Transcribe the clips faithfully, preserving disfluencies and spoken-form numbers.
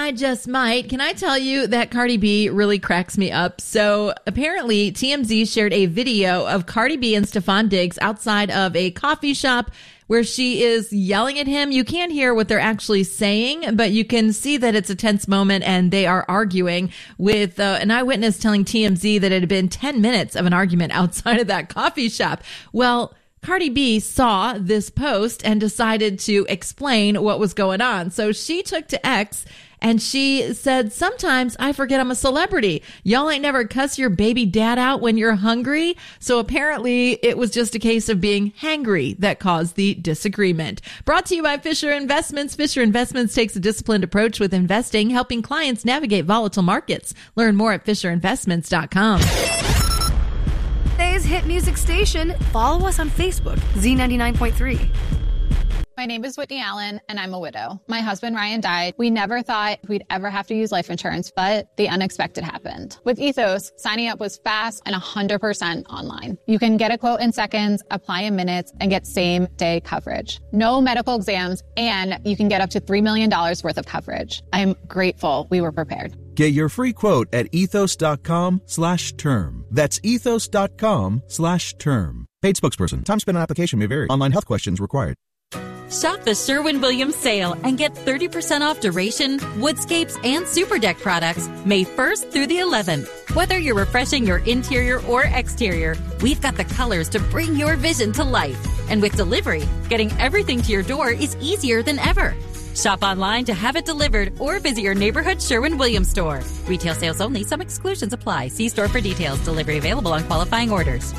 I just might. Can I tell you that Cardi B really cracks me up? So apparently T M Z shared a video of Cardi B and Stefon Diggs outside of a coffee shop where she is yelling at him. You can't hear what they're actually saying, but you can see that it's a tense moment and they are arguing, with uh, an eyewitness telling T M Z that it had been ten minutes of an argument outside of that coffee shop. Well, Cardi B saw this post and decided to explain what was going on. So she took to X and she said, sometimes I forget I'm a celebrity. Y'all ain't never cuss your baby dad out when you're hungry. So apparently it was just a case of being hangry that caused the disagreement. Brought to you by Fisher Investments. Fisher Investments takes a disciplined approach with investing, helping clients navigate volatile markets. Learn more at fisher investments dot com. Today's hit music station. Follow us on Facebook, Z ninety-nine point three. My name is Whitney Allen, and I'm a widow. My husband, Ryan, died. We never thought we'd ever have to use life insurance, but the unexpected happened. With Ethos, signing up was fast and one hundred percent online. You can get a quote in seconds, apply in minutes, and get same-day coverage. No medical exams, and you can get up to three million dollars worth of coverage. I'm grateful we were prepared. Get your free quote at ethos.com slash term. That's ethos.com slash term. Paid spokesperson. Time spent on application may vary. Online health questions required. Shop the Sherwin-Williams sale and get thirty percent off Duration, Woodscapes, and Superdeck products May first through the eleventh. Whether you're refreshing your interior or exterior, we've got the colors to bring your vision to life. And with delivery, getting everything to your door is easier than ever. Shop online to have it delivered or visit your neighborhood Sherwin-Williams store. Retail sales only. Some exclusions apply. See store for details. Delivery available on qualifying orders.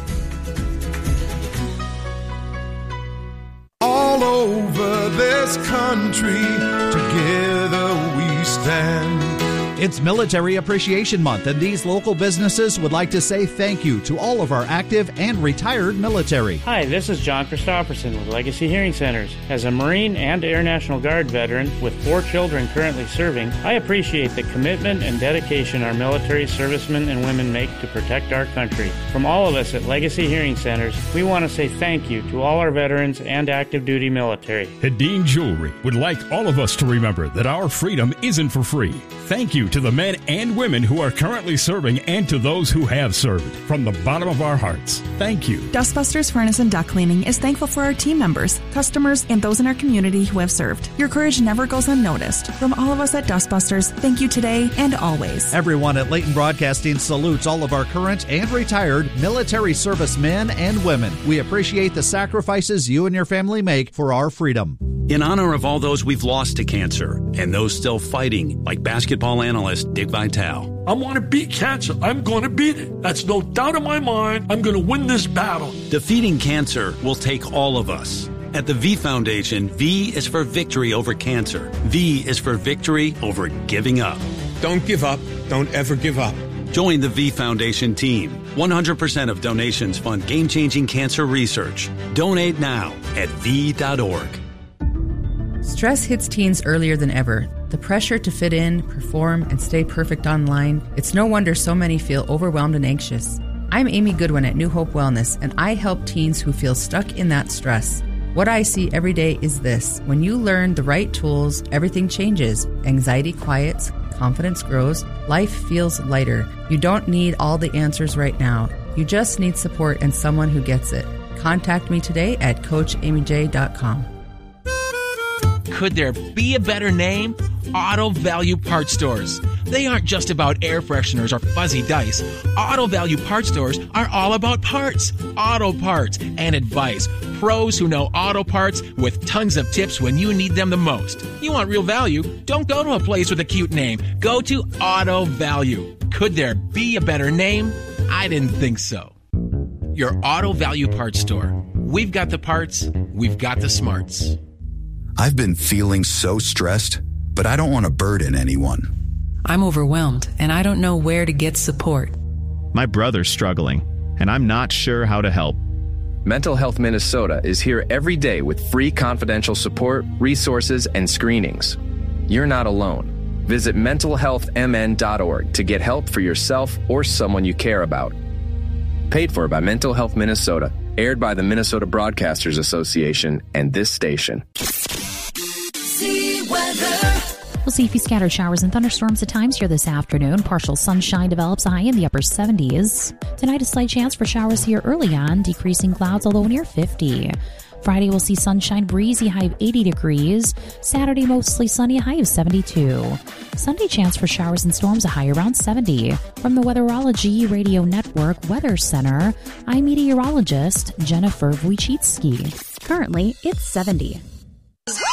All over this country, together we stand. It's Military Appreciation Month, and these local businesses would like to say thank you to all of our active and retired military. Hi, this is John Christopherson with Legacy Hearing Centers. As a Marine and Air National Guard veteran with four children currently serving, I appreciate the commitment and dedication our military servicemen and women make to protect our country. From all of us at Legacy Hearing Centers, we want to say thank you to all our veterans and active duty military. Hedin Jewelry would like all of us to remember that our freedom isn't for free. Thank you to the men and women who are currently serving and to those who have served. From the bottom of our hearts, thank you. Dustbusters Furnace and Duct Cleaning is thankful for our team members, customers, and those in our community who have served. Your courage never goes unnoticed. From all of us at Dustbusters, thank you today and always. Everyone at Leighton Broadcasting salutes all of our current and retired military servicemen and women. We appreciate the sacrifices you and your family make for our freedom. In honor of all those we've lost to cancer and those still fighting, like basketball analyst Dick Vitale. I want to beat cancer. I'm going to beat it. That's no doubt in my mind. I'm going to win this battle. Defeating cancer will take all of us. At the V Foundation, V is for victory over cancer. V is for victory over giving up. Don't give up. Don't ever give up. Join the V Foundation team. one hundred percent of donations fund game-changing cancer research. Donate now at V dot org. Stress hits teens earlier than ever. The pressure to fit in, perform, and stay perfect online. It's no wonder so many feel overwhelmed and anxious. I'm Amy Goodwin at New Hope Wellness, and I help teens who feel stuck in that stress. What I see every day is this. When you learn the right tools, everything changes. Anxiety quiets, confidence grows, life feels lighter. You don't need all the answers right now. You just need support and someone who gets it. Contact me today at coach amy j dot com. Could there be a better name? Auto Value Parts Stores. They aren't just about air fresheners or fuzzy dice. Auto Value Parts Stores are all about parts, auto parts, and advice. Pros who know auto parts with tons of tips when you need them the most. You want real value? Don't go to a place with a cute name. Go to Auto Value. Could there be a better name? I didn't think so. Your Auto Value Parts Store. We've got the parts. We've got the smarts. I've been feeling so stressed, but I don't want to burden anyone. I'm overwhelmed, and I don't know where to get support. My brother's struggling, and I'm not sure how to help. Mental Health Minnesota is here every day with free confidential support, resources, and screenings. You're not alone. Visit mental health m n dot org to get help for yourself or someone you care about. Paid for by Mental Health Minnesota. Aired by the Minnesota Broadcasters Association and this station. See weather. We'll see a few scattered showers and thunderstorms at times here this afternoon. Partial sunshine develops, a high in the upper seventies. Tonight, a slight chance for showers here early on, decreasing clouds, although near fifty. Friday, we'll see sunshine, breezy, high of eighty degrees. Saturday, mostly sunny, a high of seventy-two. Sunday, chance for showers and storms, a high around seventy. From the Weatherology Radio Network Weather Center, I'm meteorologist Jennifer Wojcicki. Currently, it's seventy.